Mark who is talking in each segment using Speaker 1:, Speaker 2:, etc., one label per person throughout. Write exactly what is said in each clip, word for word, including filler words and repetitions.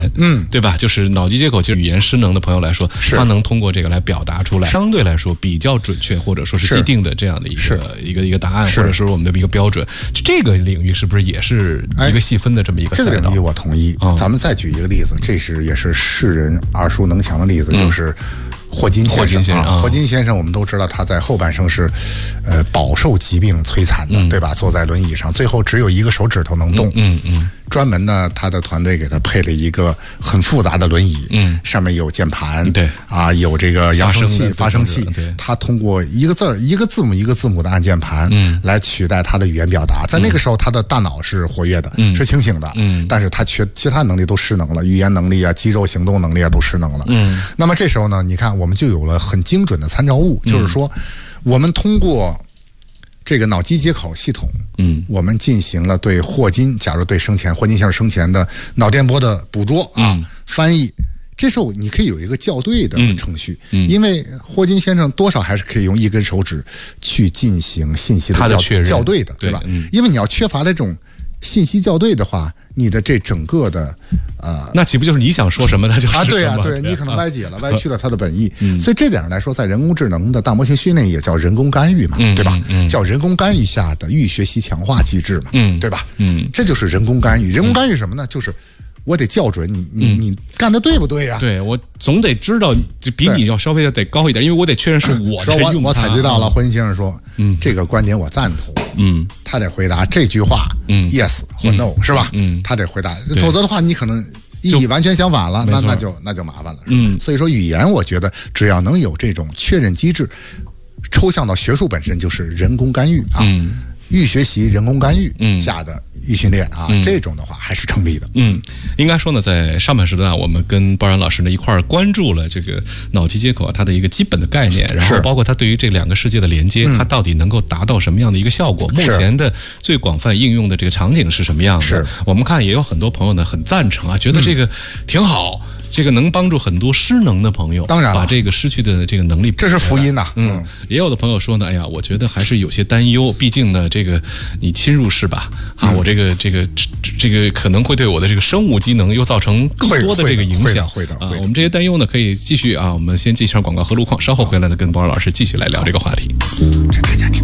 Speaker 1: 嗯，
Speaker 2: 对吧？就是脑机接口，就是语言失能的朋友来说，他能通过这个来表达出来，相对来说比较准确，或者说是既定的这样的一个一个一个答案，或者说我们的一个标准。这个领域是不是也是一个细分的这么一个赛道？
Speaker 1: 这个领域我同意。嗯、咱们再举一个例子，这是也是世人耳熟能详的例子，嗯、就是霍金先生。霍金先生啊，霍金先生，我们都知道他在后半生是，呃，饱受疾病摧残的，嗯、对吧？坐在轮椅上，最后只有一个手指头能动。
Speaker 2: 嗯嗯。嗯
Speaker 1: 专门呢，他的团队给他配了一个很复杂的轮椅，嗯，上面有键盘，
Speaker 2: 对
Speaker 1: 啊，有这个扬声器、发声器，他通过一个字儿、一个字母、一个字母的按键盘，嗯，来取代他的语言表达。在那个时候，他的大脑是活跃的，嗯，是清醒的，嗯，但是他缺其他能力都失能了，语言能力啊、肌肉行动能力啊都失能了，嗯。那么这时候呢，你看我们就有了很精准的参照物，就是说，我们通过这个脑机接口系统，嗯，我们进行了对霍金，假如对生前霍金先生生前的脑电波的捕捉啊、嗯、翻译，这时候你可以有一个校对的程序，嗯嗯、因为霍金先生多少还是可以用一根手指去进行信息的校
Speaker 2: 的
Speaker 1: 校对的，对吧？嗯、因为你要缺乏这种信息校对的话，你的这整个的呃，
Speaker 2: 那岂不就是你想说什么它就是什么？
Speaker 1: 啊，对啊，对，你可能歪解了，歪曲了它的本意。嗯、所以这点来说，在人工智能的大模型训练也叫人工干预嘛，嗯、对吧？嗯、叫人工干预下的预学习强化机制嘛，嗯、对吧？嗯，这就是人工干预。人工干预什么呢？就是我得校准你，你你干的对不对呀、啊？
Speaker 2: 对，我总得知道，就比你要消费的得高一点，因为我得确认是我在用它。
Speaker 1: 我我采集到了霍金先生说，嗯，这个观点我赞同，嗯，他得回答这句话，嗯 ，yes 或 no、嗯、是吧？嗯，他得回答，否则的话你可能意义完全相反了，那那就那就麻烦了。嗯，所以说语言，我觉得只要能有这种确认机制，抽象到学术本身就是人工干预啊。嗯。预学习人工干预下的预训练啊，嗯、这种的话还是成立的。
Speaker 2: 嗯，应该说呢，在上半时段，我们跟包然老师呢一块儿关注了这个脑机接口啊，它的一个基本的概念，然后包括它对于这两个世界的连接，它到底能够达到什么样的一个效果？目前的最广泛应用的这个场景是什么样的？
Speaker 1: 是
Speaker 2: 我们看也有很多朋友呢很赞成啊，觉得这个挺好。嗯这个能帮助很多失能的朋友，
Speaker 1: 当然
Speaker 2: 把这个失去的这个能力，
Speaker 1: 这是福音呐、啊。
Speaker 2: 嗯，也有的朋友说呢，哎呀，我觉得还是有些担忧，毕竟呢，这个你侵入式吧，啊，嗯、我这个这个这个可能会对我的这个生物机能又造成更多的这个影响。
Speaker 1: 会的，会的。
Speaker 2: 啊，我们这些担忧呢，可以继续啊，我们先记一下广告和路况，稍后回来呢，跟包老师继续来聊这个话题。
Speaker 1: 这大家听。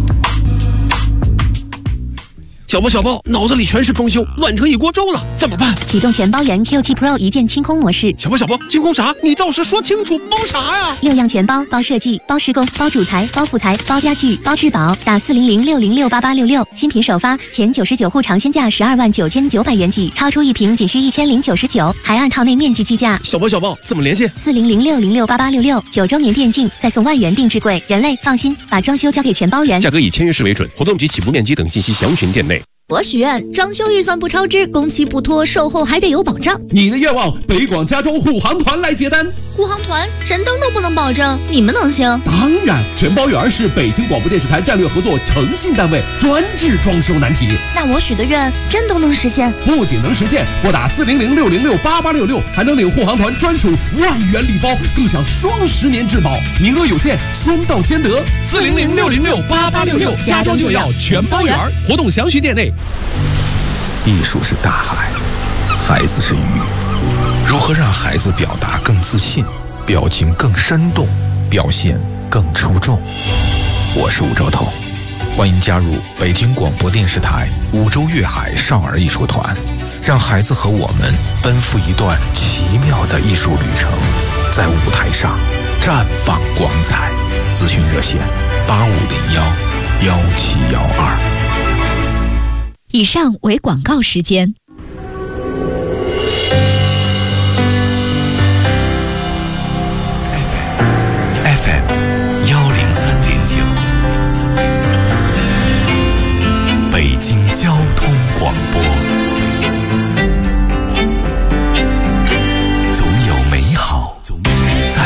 Speaker 3: 小包小包，脑子里全是装修，乱成一锅粥了，怎么办？
Speaker 4: 启动全包原 Q 七 Pro 一键清空模式。
Speaker 3: 小包小包，清空啥？你倒是说清楚，包啥呀？
Speaker 4: 六样全包，包设计，包施工，包主材，包辅材，包家具，包质保。打四零零六零六八八六六，新品首发，前九十九户尝鲜价十二万九千九百元起，超出一瓶仅需一千零九十九，还按套内面积计价。
Speaker 3: 小包小包，怎么联系？
Speaker 4: 四零零六零六八八六六，九周年电竞，再送万元定制柜。人类放心，把装修交给全包原。
Speaker 3: 价格以签约式为准，活动及起步面积等信息详询店内。
Speaker 5: 我许愿装修预算不超支，工期不拖，售后还得有保障。
Speaker 6: 你的愿望，北广加州护航团来接单。
Speaker 5: 护航团神灯都不能保证，你们能行？
Speaker 6: 当然，全包圆是北京广播电视台战略合作诚信单位，专治装修难题。
Speaker 5: 那我许的愿真都能实现？
Speaker 6: 不仅能实现，拨打四零零六零六八八六六，还能领护航团专属万元礼包，更享双十年质保，名额有限，先到先得。
Speaker 3: 四零零六零六八八六六，家装就要全包圆，活动详询店内。
Speaker 7: 艺术是大海，孩子是鱼。如何让孩子表达更自信，表情更生动，表现更出众？我是吴兆头，欢迎加入北京广播电视台五洲粤海少儿艺术团，让孩子和我们奔赴一段奇妙的艺术旅程，在舞台上绽放光彩。咨询热线八五零幺幺七幺二。
Speaker 8: 以上为广告时间。
Speaker 9: F M 幺零三点九，北京交通广播。